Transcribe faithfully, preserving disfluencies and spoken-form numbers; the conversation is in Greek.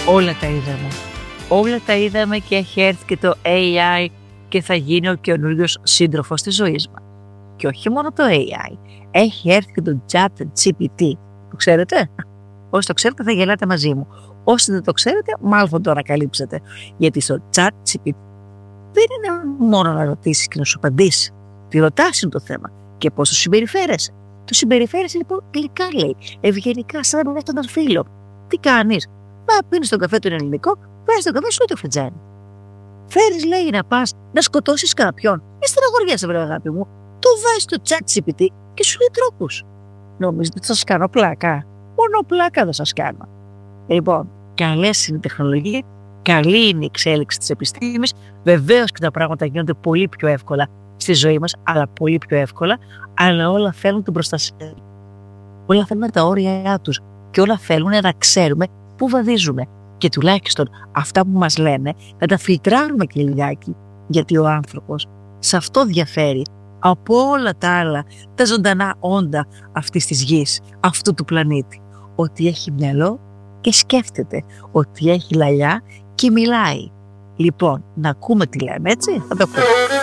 Όλα τα είδαμε. Όλα τα είδαμε και έχει έρθει και το έι άι και θα γίνει ο καινούριος σύντροφος της ζωής μας. Και όχι μόνο το έι άι, έχει έρθει και το ChatGPT. Το ξέρετε? Όσοι το ξέρετε θα γελάτε μαζί μου. Όσοι δεν το ξέρετε, μάλλον θα το ανακαλύψετε. Γιατί στο ChatGPT δεν είναι μόνο να ρωτήσεις και να σου απαντήσει. Τι ρωτάς είναι το θέμα και πώς το συμπεριφέρεσαι. Το συμπεριφέρεσαι λοιπόν γλυκά, λέει, ευγενικά, σαν να μιλάς τον φίλο. Τι κάνεις? Να πίνεις τον καφέ τον ελληνικό, παίρνεις τον καφέ σου το φετζάνι. Φέρεις, λέει, να πας να σκοτώσεις κάποιον. Μη στεναχωριέσαι, βρε αγάπη μου. Το βάζεις στο ChatGPT και σου λέει τρόπους. Νομίζετε ότι σας κάνω πλάκα? Μόνο πλάκα δεν σας κάνω. Λοιπόν, καλές είναι η τεχνολογία, καλή είναι η εξέλιξη της επιστήμης. Βεβαίως και τα πράγματα γίνονται πολύ πιο εύκολα στη ζωή μας, αλλά πολύ πιο εύκολα, αλλά όλα θέλουν την προστασία. Όλα θέλουν τα όρια τους και όλα θέλουν να ξέρουμε πού βαδίζουμε. Και τουλάχιστον αυτά που μας λένε να τα φιλτράρουμε και λιγάκι, γιατί ο άνθρωπος σε αυτό διαφέρει από όλα τα άλλα, τα ζωντανά όντα αυτής της γης, αυτού του πλανήτη. Ότι έχει μυαλό και σκέφτεται, ότι έχει λαλιά και μιλάει. Λοιπόν, να ακούμε τι λέμε, έτσι, θα το ακούμε.